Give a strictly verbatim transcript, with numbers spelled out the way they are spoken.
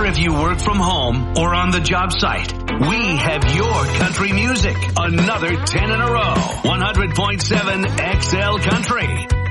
matter if you work from home or on the job site, we have your country music. Another ten in a row. one hundred point seven X L Country.